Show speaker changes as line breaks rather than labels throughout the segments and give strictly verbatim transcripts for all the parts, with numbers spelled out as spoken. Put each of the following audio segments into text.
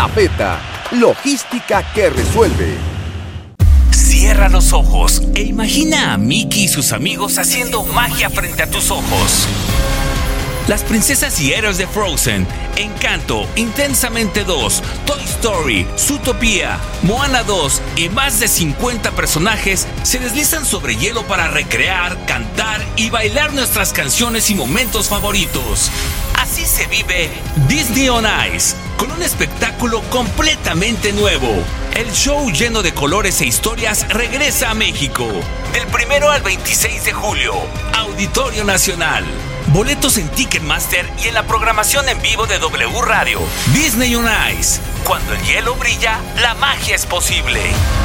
Mapeta, logística que resuelve.
Cierra los ojos e imagina a Mickey y sus amigos haciendo magia frente a tus ojos. Las princesas y héroes de Frozen, Encanto, Intensamente dos, Toy Story, Zootopia, Moana dos y más de cincuenta personajes se deslizan sobre hielo para recrear, cantar y bailar nuestras canciones y momentos favoritos. Así se vive Disney on Ice, con un espectáculo completamente nuevo. El show lleno de colores e historias regresa a México. Del primero al veintiséis de julio, Auditorio Nacional. Boletos en Ticketmaster y en la programación en vivo de W Radio. Disney on Ice. Cuando el hielo brilla, la magia es posible.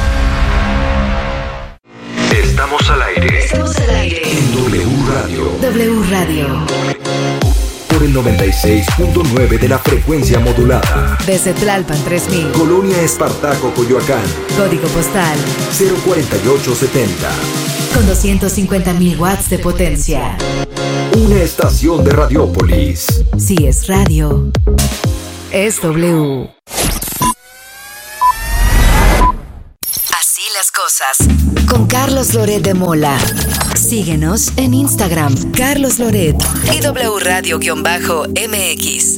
Estamos al aire.
Estamos al aire.
En W Radio.
W Radio.
Por el noventa y seis punto nueve de la frecuencia modulada.
Desde Tlalpan tres mil.
Colonia Espartaco, Coyoacán.
Código postal
cero cuarenta y ocho setenta.
Con doscientos cincuenta mil watts de potencia.
Una estación de Radiópolis.
Si es radio, es W. Así las cosas. Con Carlos Loret de Mola. Síguenos en Instagram, Carlos Loret y W Radio-M X.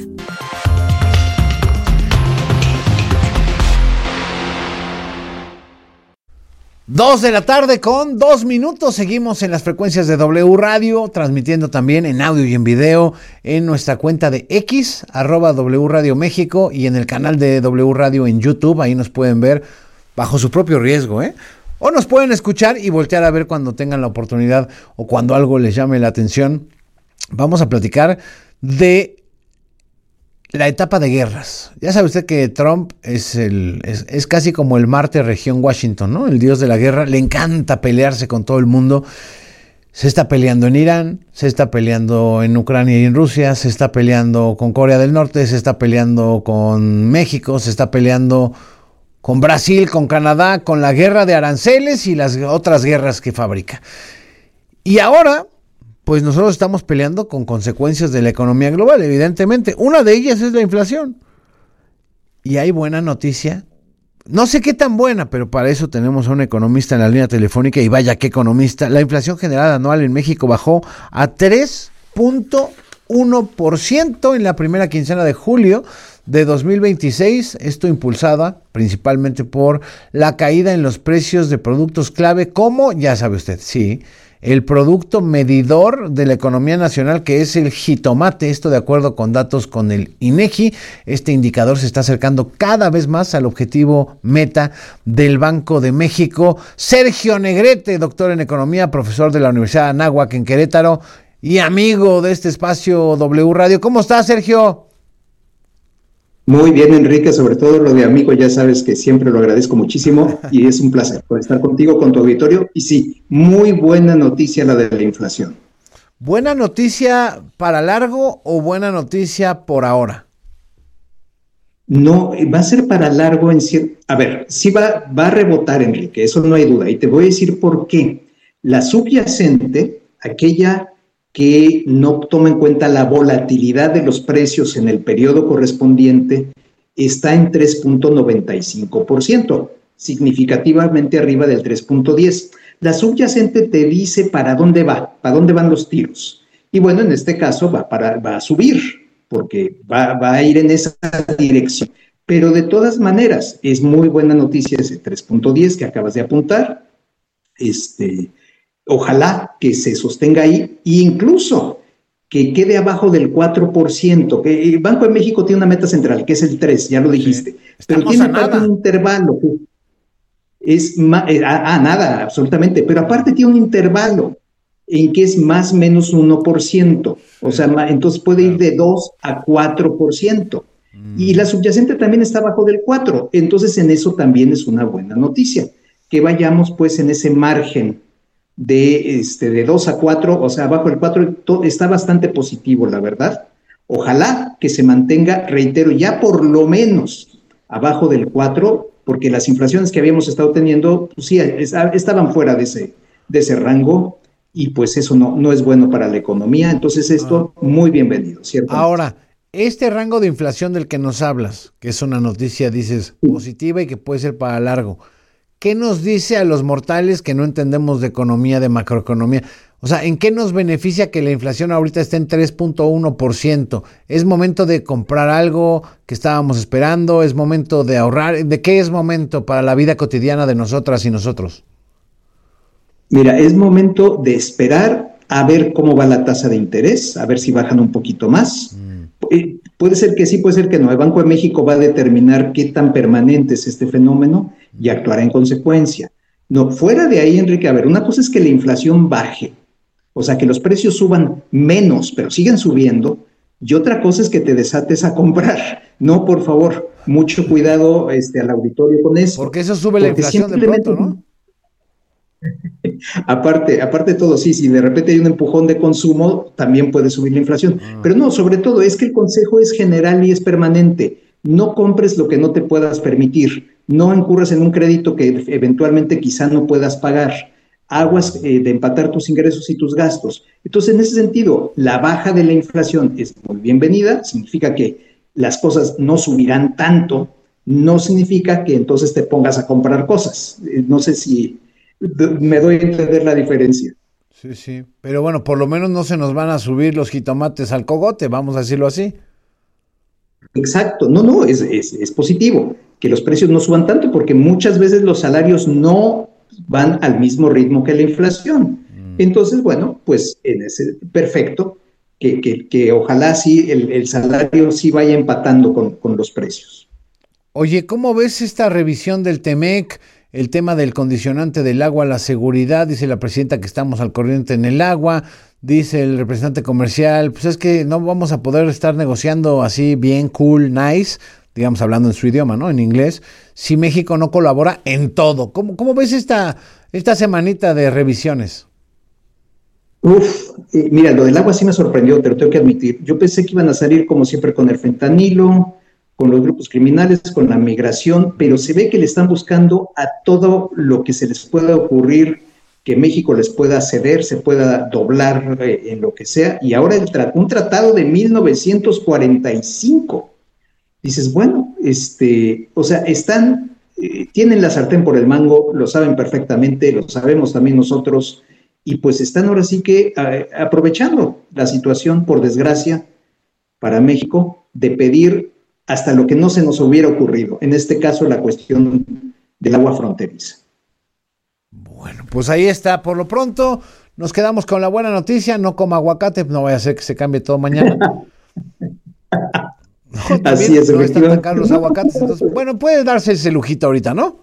Dos de la tarde con dos minutos. Seguimos en las frecuencias de W Radio, transmitiendo también en audio y en video en nuestra cuenta de X, arroba W Radio México, y en el canal de W Radio en YouTube. Ahí nos pueden ver bajo su propio riesgo, ¿eh? O nos pueden escuchar y voltear a ver cuando tengan la oportunidad o cuando algo les llame la atención. Vamos a platicar de la etapa de guerras. Ya sabe usted que Trump es, el, es, es casi como el Marte región Washington, ¿no? El dios de la guerra. Le encanta pelearse con todo el mundo. Se está peleando en Irán, se está peleando en Ucrania y en Rusia, se está peleando con Corea del Norte, se está peleando con México, se está peleando con Brasil, con Canadá, con la guerra de aranceles y las otras guerras que fabrica. Y ahora, pues nosotros estamos peleando con consecuencias de la economía global, evidentemente. Una de ellas es la inflación. Y hay buena noticia. No sé qué tan buena, pero para eso tenemos a un economista en la línea telefónica, y vaya qué economista. La inflación general anual en México bajó a tres punto uno por ciento en la primera quincena de julio de dos mil veintiséis, esto impulsada principalmente por la caída en los precios de productos clave como, ya sabe usted, sí, el producto medidor de la economía nacional, que es el jitomate. Esto de acuerdo con datos con el INEGI. Este indicador se está acercando cada vez más al objetivo meta del Banco de México. Sergio Negrete, doctor en economía, profesor de la Universidad de Anáhuac en Querétaro y amigo de este espacio W Radio. ¿Cómo estás, Sergio?
Muy bien, Enrique, sobre todo lo de amigo, ya sabes que siempre lo agradezco muchísimo y es un placer por estar contigo, con tu auditorio. Y sí, muy buena noticia la de la inflación.
¿Buena noticia para largo o buena noticia por ahora?
No, va a ser para largo en cierto... A ver, sí va, va a rebotar, Enrique, eso no hay duda. Y te voy a decir por qué. La subyacente, aquella que no toma en cuenta la volatilidad de los precios en el periodo correspondiente, está en tres punto noventa y cinco por ciento, significativamente arriba del tres punto diez. La subyacente te dice para dónde va, para dónde van los tiros. Y bueno, en este caso va, para, va a subir, porque va, va a ir en esa dirección. Pero de todas maneras, es muy buena noticia ese tres punto diez que acabas de apuntar. Este... Ojalá que se sostenga ahí e incluso que quede abajo del cuatro por ciento. Que el Banco de México tiene una meta central, que es el tres, ya lo dijiste. Sí, pero tiene aparte un intervalo. Que es ma- ah, nada, absolutamente. Pero aparte tiene un intervalo en que es más o menos uno por ciento. O sea, ma- entonces puede ir de dos a cuatro por ciento. Mm. Y la subyacente también está abajo del cuatro. Entonces en eso también es una buena noticia. Que vayamos pues en ese margen de, este, de dos a cuatro, o sea, abajo del cuatro, to, está bastante positivo, la verdad. Ojalá que se mantenga, reitero, ya por lo menos abajo del cuatro, porque las inflaciones que habíamos estado teniendo, pues sí, estaban fuera de ese, de ese rango, y pues eso no, no es bueno para la economía. Entonces esto, muy bienvenido, ¿cierto?
Ahora, este rango de inflación del que nos hablas, que es una noticia, dices, positiva y que puede ser para largo, ¿qué nos dice a los mortales que no entendemos de economía, de macroeconomía? O sea, ¿en qué nos beneficia que la inflación ahorita esté en tres punto uno por ciento? ¿Es momento de comprar algo que estábamos esperando? ¿Es momento de ahorrar? ¿De qué es momento para la vida cotidiana de nosotras y nosotros?
Mira, es momento de esperar a ver cómo va la tasa de interés, a ver si bajan un poquito más. Mm. Eh, puede ser que sí, puede ser que no. El Banco de México va a determinar qué tan permanente es este fenómeno y actuará en consecuencia. No, fuera de ahí, Enrique, a ver, una cosa es que la inflación baje, o sea, que los precios suban menos, pero siguen subiendo, y otra cosa es que te desates a comprar. No, por favor, mucho cuidado este, al auditorio con eso.
Porque eso sube la inflación de pronto, ¿no?
Aparte, aparte de todo, sí, si de repente hay un empujón de consumo, también puede subir la inflación. Ah. Pero no, sobre todo es que el consejo es general y es permanente. No compres lo que no te puedas permitir. No incurras en un crédito que eventualmente quizá no puedas pagar. Aguas eh, de empatar tus ingresos y tus gastos. Entonces, en ese sentido, la baja de la inflación es muy bienvenida. Significa que las cosas no subirán tanto. No significa que entonces te pongas a comprar cosas. Eh, no sé si me doy a entender la diferencia.
Sí, sí. Pero bueno, por lo menos no se nos van a subir los jitomates al cogote, vamos a decirlo así.
Exacto. No, no, es, es, es positivo que los precios no suban tanto porque muchas veces los salarios no van al mismo ritmo que la inflación. Mm. Entonces, bueno, pues en ese perfecto, que, que, que ojalá sí el, el salario sí vaya empatando con, con los precios.
Oye, ¿cómo ves esta revisión del Temec? El tema del condicionante del agua, la seguridad, dice la presidenta que estamos al corriente en el agua, dice el representante comercial, pues es que no vamos a poder estar negociando así bien, cool, nice, digamos hablando en su idioma, ¿no? En inglés, si México no colabora en todo. ¿Cómo, cómo ves esta, esta semanita de revisiones?
Uf, eh, mira, lo del agua sí me sorprendió, te lo tengo que admitir. Yo pensé que iban a salir como siempre con el fentanilo, con los grupos criminales, con la migración, pero se ve que le están buscando a todo lo que se les pueda ocurrir, que México les pueda ceder, se pueda doblar eh, en lo que sea, y ahora el tra- un tratado de mil novecientos cuarenta y cinco. Dices, bueno, este, o sea, están, eh, tienen la sartén por el mango, lo saben perfectamente, lo sabemos también nosotros, y pues están ahora sí que eh, aprovechando la situación, por desgracia, para México, de pedir hasta lo que no se nos hubiera ocurrido, en este caso la cuestión del agua fronteriza.
Bueno, pues ahí está, por lo pronto nos quedamos con la buena noticia, no coma aguacate, no vaya a ser que se cambie todo mañana. No,
así es,
no están tan caros los aguacates, entonces, bueno, puede darse ese lujito ahorita, ¿no?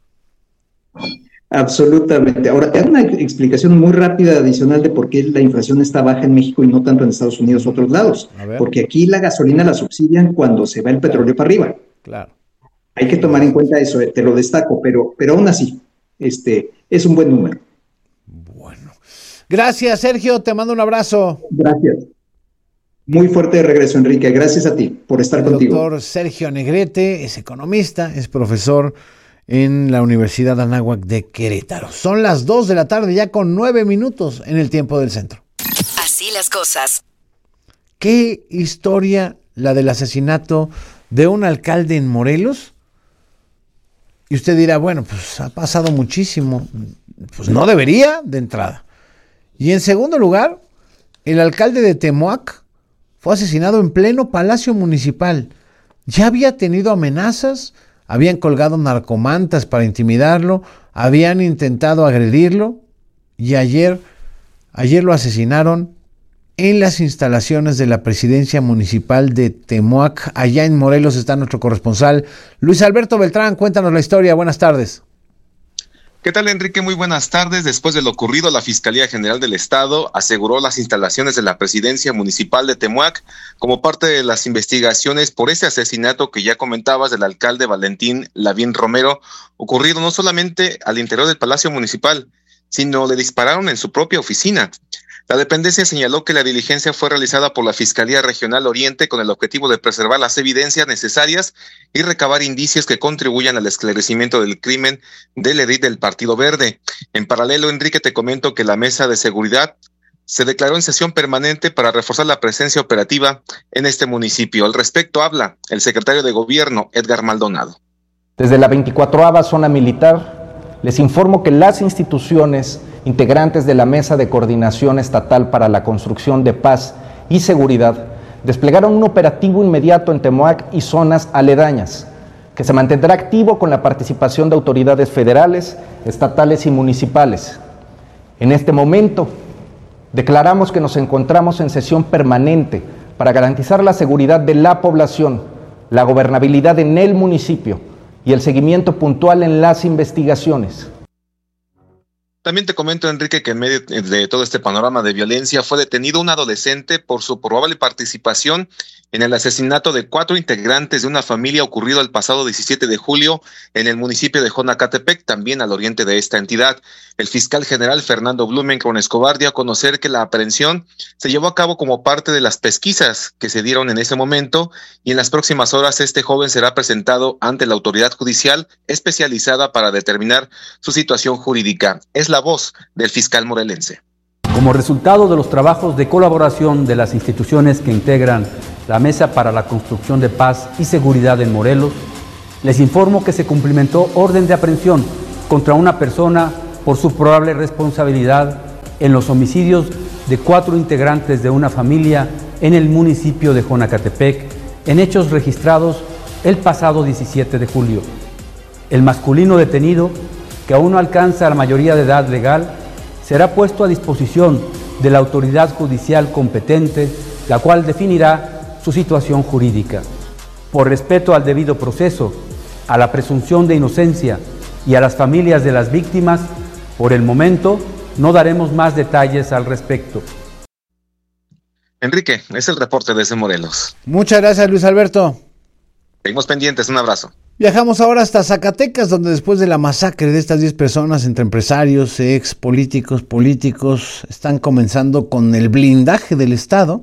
Absolutamente. Ahora, hay una explicación muy rápida adicional de por qué la inflación está baja en México y no tanto en Estados Unidos o otros lados. Porque aquí la gasolina la subsidian cuando se va el petróleo para arriba.
Claro.
Hay que tomar en cuenta eso, te lo destaco, pero, pero aún así, este, es un buen número.
Bueno. Gracias, Sergio, te mando un abrazo.
Gracias. Muy fuerte de regreso, Enrique. Gracias a ti por estar
el
contigo.
Doctor Sergio Negrete es economista, es profesor en la Universidad Anáhuac de Querétaro. Son las dos de la tarde, ya con nueve minutos en el tiempo del centro.
Así las cosas.
¿Qué historia la del asesinato de un alcalde en Morelos? Y usted dirá, bueno, pues ha pasado muchísimo. Pues no debería, de entrada. Y en segundo lugar, el alcalde de Temoac fue asesinado en pleno Palacio Municipal. Ya había tenido amenazas, habían colgado narcomantas para intimidarlo, habían intentado agredirlo y ayer, ayer lo asesinaron en las instalaciones de la presidencia municipal de Temoac. Allá en Morelos está nuestro corresponsal Luis Alberto Beltrán. Cuéntanos la historia. Buenas tardes.
¿Qué tal, Enrique? Muy buenas tardes. Después de lo ocurrido, la Fiscalía General del Estado aseguró las instalaciones de la presidencia municipal de Temoac como parte de las investigaciones por ese asesinato que ya comentabas del alcalde Valentín Lavín Romero, ocurrido no solamente al interior del Palacio Municipal, sino le dispararon en su propia oficina. La dependencia señaló que la diligencia fue realizada por la Fiscalía Regional Oriente con el objetivo de preservar las evidencias necesarias y recabar indicios que contribuyan al esclarecimiento del crimen del edil del Partido Verde. En paralelo, Enrique, te comento que la Mesa de Seguridad se declaró en sesión permanente para reforzar la presencia operativa en este municipio. Al respecto habla el secretario de Gobierno, Edgar Maldonado.
Desde la veinticuatroava Zona Militar, les informo que las instituciones integrantes de la Mesa de Coordinación Estatal para la Construcción de Paz y Seguridad desplegaron un operativo inmediato en Temoac y zonas aledañas, que se mantendrá activo con la participación de autoridades federales, estatales y municipales. En este momento, declaramos que nos encontramos en sesión permanente para garantizar la seguridad de la población, la gobernabilidad en el municipio y el seguimiento puntual en las investigaciones.
También te comento, Enrique, que en medio de todo este panorama de violencia fue detenido un adolescente por su probable participación en el asesinato de cuatro integrantes de una familia ocurrido el pasado diecisiete de julio en el municipio de Jonacatepec, también al oriente de esta entidad. El fiscal general Fernando Blumenkron Escobar dio a conocer que la aprehensión se llevó a cabo como parte de las pesquisas que se dieron en ese momento y en las próximas horas este joven será presentado ante la autoridad judicial especializada para determinar su situación jurídica. Es la voz del fiscal morelense.
Como resultado de los trabajos de colaboración de las instituciones que integran la Mesa para la Construcción de Paz y Seguridad en Morelos, les informo que se cumplimentó orden de aprehensión contra una persona por su probable responsabilidad en los homicidios de cuatro integrantes de una familia en el municipio de Jonacatepec, en hechos registrados el pasado diecisiete de julio. El masculino detenido, que aún no alcanza la mayoría de edad legal, será puesto a disposición de la autoridad judicial competente, la cual definirá su situación jurídica. Por respeto al debido proceso, a la presunción de inocencia y a las familias de las víctimas, por el momento no daremos más detalles al respecto.
Enrique, es el reporte desde Morelos.
Muchas gracias, Luis Alberto.
Seguimos pendientes, un abrazo.
Viajamos ahora hasta Zacatecas, donde después de la masacre de estas diez personas entre empresarios, ex políticos, políticos, están comenzando con el blindaje del Estado,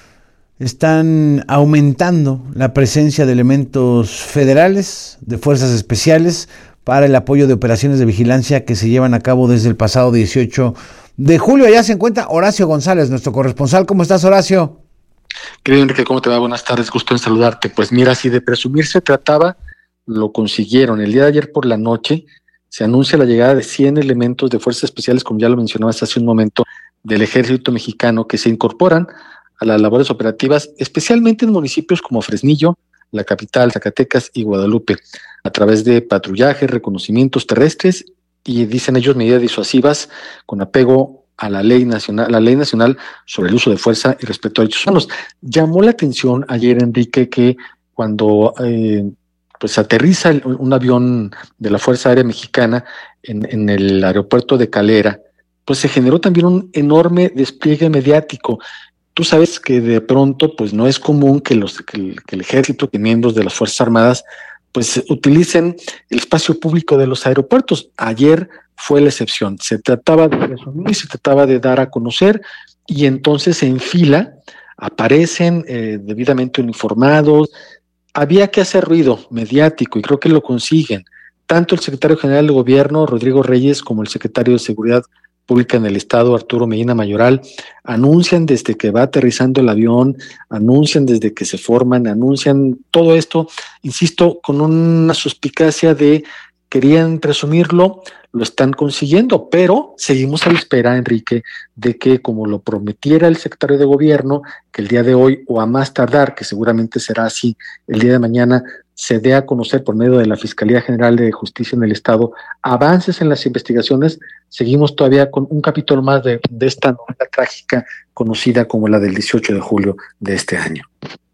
están aumentando la presencia de elementos federales, de fuerzas especiales, para el apoyo de operaciones de vigilancia que se llevan a cabo desde el pasado dieciocho de julio. Allá se encuentra Horacio González, nuestro corresponsal. ¿Cómo estás, Horacio?
Querido Enrique, ¿cómo te va? Buenas tardes, gusto en saludarte. Pues mira, si de presumir se trataba, lo consiguieron. El día de ayer por la noche se anuncia la llegada de cien elementos de fuerzas especiales, como ya lo mencionabas hace un momento, del ejército mexicano, que se incorporan a las labores operativas, especialmente en municipios como Fresnillo, la capital, Zacatecas y Guadalupe, a través de patrullajes, reconocimientos terrestres y, dicen ellos, medidas disuasivas con apego a la ley nacional, la ley nacional sobre el uso de fuerza y respeto a derechos humanos. Llamó la atención ayer, Enrique, que cuando eh, pues aterriza el, un avión de la Fuerza Aérea Mexicana en, en el aeropuerto de Calera, pues se generó también un enorme despliegue mediático. Tú sabes que de pronto pues no es común que, los, que, el, que el ejército, que miembros de las Fuerzas Armadas pues utilicen el espacio público de los aeropuertos. Ayer fue la excepción. Se trataba de resumir, se trataba de dar a conocer, y entonces en fila aparecen eh, debidamente uniformados. Había que hacer ruido mediático y creo que lo consiguen. Tanto el secretario general de Gobierno, Rodrigo Reyes, como el secretario de Seguridad Pública en el Estado, Arturo Medina Mayoral, anuncian desde que va aterrizando el avión, anuncian desde que se forman, anuncian todo esto, insisto, con una suspicacia de querían presumirlo, lo están consiguiendo, pero seguimos a la espera, Enrique, de que, como lo prometiera el secretario de Gobierno, que el día de hoy, o a más tardar, que seguramente será así el día de mañana, se dé a conocer por medio de la Fiscalía General de Justicia en el Estado avances en las investigaciones. Seguimos todavía con un capítulo más de, de esta novela trágica conocida como la del dieciocho de julio de este año.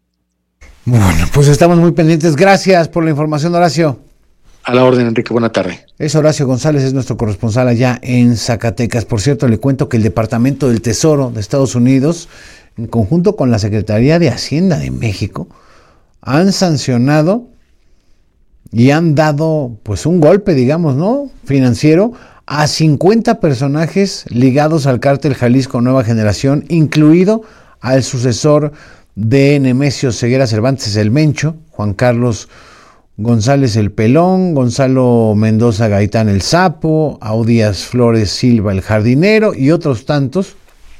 Bueno, pues estamos muy pendientes. Gracias por la información, Horacio.
A la orden, Enrique. Buena tarde.
Es Horacio González, es nuestro corresponsal allá en Zacatecas. Por cierto, le cuento que el Departamento del Tesoro de Estados Unidos, en conjunto con la Secretaría de Hacienda de México, han sancionado y han dado pues un golpe, digamos, ¿no?, financiero a cincuenta personajes ligados al cártel Jalisco Nueva Generación, incluido al sucesor de Nemesio Ceguera Cervantes el Mencho, Juan Carlos González el Pelón, Gonzalo Mendoza Gaitán el Sapo, Audías Flores Silva el Jardinero y otros tantos.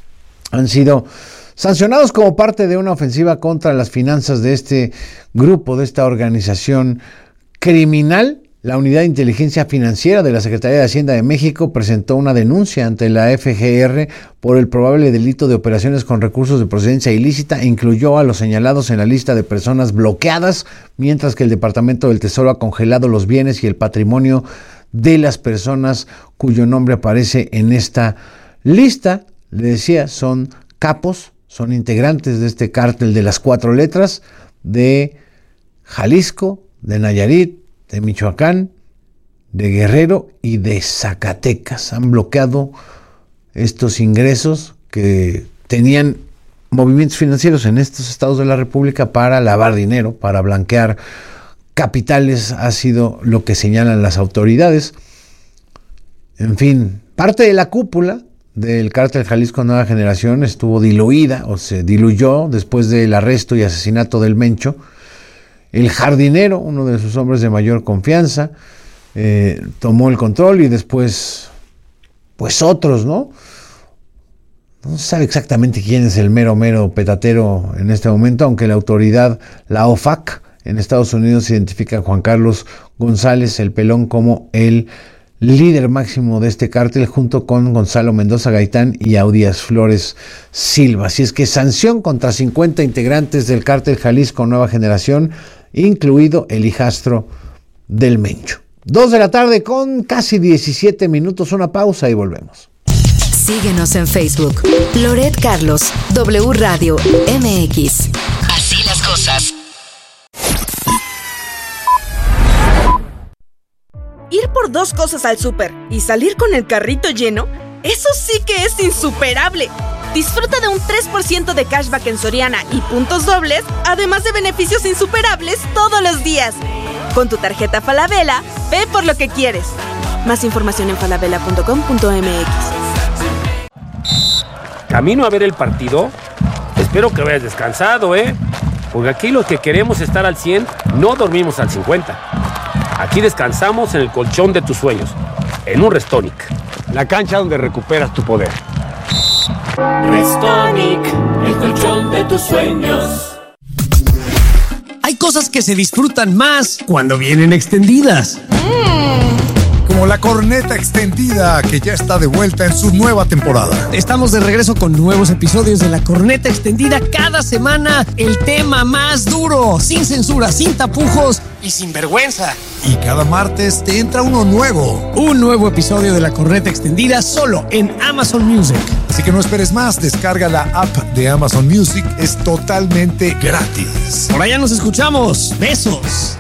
han sido sancionados como parte de una ofensiva contra las finanzas de este grupo, de esta organización criminal. La Unidad de Inteligencia Financiera de la Secretaría de Hacienda de México presentó una denuncia ante la F G R por el probable delito de operaciones con recursos de procedencia ilícita e incluyó a los señalados en la lista de personas bloqueadas, mientras que el Departamento del Tesoro ha congelado los bienes y el patrimonio de las personas cuyo nombre aparece en esta lista. Le decía, son capos, son integrantes de este cártel de las cuatro letras de Jalisco, de Nayarit, de Michoacán, de Guerrero y de Zacatecas. Han bloqueado estos ingresos que tenían movimientos financieros en estos estados de la República para lavar dinero, para blanquear capitales, ha sido lo que señalan las autoridades. En fin, parte de la cúpula del cártel Jalisco Nueva Generación estuvo diluida o se diluyó después del arresto y asesinato del Mencho. El jardinero, uno de sus hombres de mayor confianza, eh, tomó el control y después, pues otros, ¿no? No se sabe exactamente quién es el mero, mero petatero en este momento, aunque la autoridad, la O F A C, en Estados Unidos identifica a Juan Carlos González, el Pelón, como el líder máximo de este cártel, junto con Gonzalo Mendoza Gaitán y Audías Flores Silva. Así es que sanción contra cincuenta integrantes del cártel Jalisco Nueva Generación, incluido el hijastro del Mencho. Dos de la tarde con casi diecisiete minutos, una pausa y volvemos.
Síguenos en Facebook, Loret Carlos, W Radio M X. Así las cosas.
Ir por dos cosas al súper y salir con el carrito lleno, eso sí que es insuperable. Disfruta de un tres por ciento de cashback en Soriana y puntos dobles, además de beneficios insuperables todos los días. Con tu tarjeta Falabella, ve por lo que quieres. Más información en falabella punto com punto m x.
¿Camino a ver el partido? Espero que vayas descansado, ¿eh? Porque aquí los que queremos estar al cien, no dormimos al cincuenta. Aquí descansamos en el colchón de tus sueños, en un Restonic, la cancha donde recuperas tu poder.
Restonic, el colchón de tus sueños.
Hay cosas que se disfrutan más cuando vienen extendidas.
Mm. Como la corneta extendida, que ya está de vuelta en su nueva temporada.
Estamos de regreso con nuevos episodios de la corneta extendida cada semana. El tema más duro, sin censura, sin tapujos y sin vergüenza.
Y cada martes te entra uno nuevo.
Un nuevo episodio de la corneta extendida solo en Amazon Music.
Así que no esperes más, descarga la app de Amazon Music, es totalmente gratis.
Por allá nos escuchamos. Besos.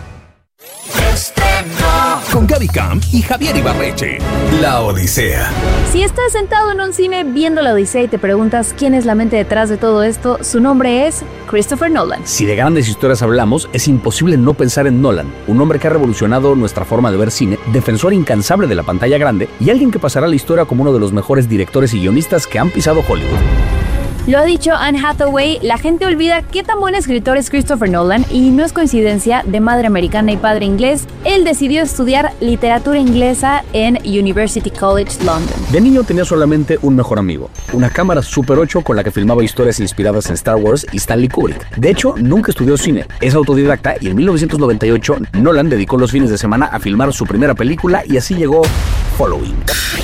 Con Gaby Camp y Javier Ibarreche. La Odisea.
Si estás sentado en un cine viendo La Odisea y te preguntas quién es la mente detrás de todo esto, su nombre es Christopher Nolan.
Si de grandes historias hablamos, es imposible no pensar en Nolan, un hombre que ha revolucionado nuestra forma de ver cine, defensor incansable de la pantalla grande y alguien que pasará a la historia como uno de los mejores directores y guionistas que han pisado Hollywood.
Lo ha dicho Anne Hathaway, la gente olvida qué tan buen escritor es Christopher Nolan y no es coincidencia, de madre americana y padre inglés, él decidió estudiar literatura inglesa en University College London.
De niño tenía solamente un mejor amigo, una cámara Super ocho con la que filmaba historias inspiradas en Star Wars y Stanley Kubrick. De hecho, nunca estudió cine, es autodidacta y en mil novecientos noventa y ocho Nolan dedicó los fines de semana a filmar su primera película y así llegó Following.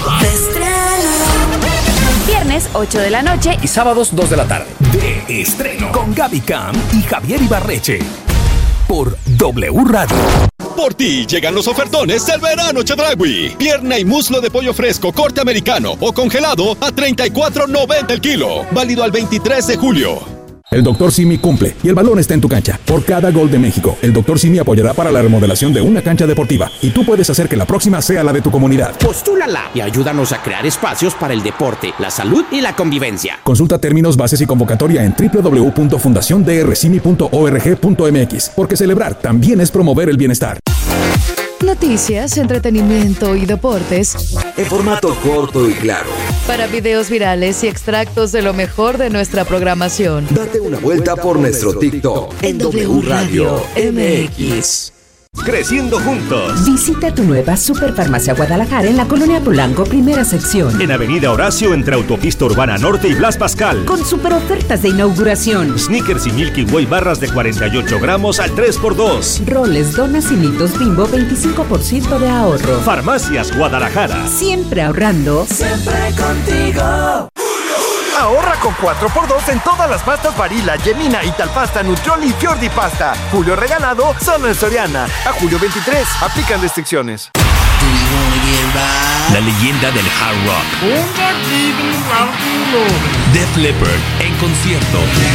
Viernes ocho de la noche
y sábados dos de la tarde. De estreno con Gaby Camp y Javier Ibarreche. Por W Radio.
Por ti llegan los ofertones del verano Chedraui. Pierna y muslo de pollo fresco corte americano o congelado a treinta y cuatro noventa el kilo. Válido al veintitrés de julio.
El doctor Simi cumple y el balón está en tu cancha. Por cada gol de México, el doctor Simi apoyará para la remodelación de una cancha deportiva y tú puedes hacer que la próxima sea la de tu comunidad.
Postúlala y ayúdanos a crear espacios para el deporte, la salud y la convivencia.
Consulta términos, bases y convocatoria en doble u doble u doble u punto fundación d r simi punto org punto m x, porque celebrar también es promover el bienestar.
Noticias, entretenimiento y deportes
en formato corto y claro.
Para videos virales y extractos de lo mejor de nuestra programación.
Date una vuelta por nuestro TikTok en W Radio M X.
Creciendo juntos.
Visita tu nueva Superfarmacia Guadalajara en la Colonia Polanco, primera sección.
En Avenida Horacio, entre Autopista Urbana Norte y Blas Pascal.
Con super ofertas de inauguración.
Snickers y Milky Way barras de cuarenta y ocho gramos al tres por dos.
Roles, donas y mitos Bimbo, veinticinco por ciento de ahorro.
Farmacias Guadalajara.
Siempre ahorrando.
Siempre contigo. Ahorra con cuatro por dos en todas las pastas Barilla, Gemina, Italpasta, Nutrioli y Fiordi Pasta. Julio regalado solo en Soriana. A julio veintitrés. Aplican restricciones.
La leyenda del hard rock. Def Leppard en concierto.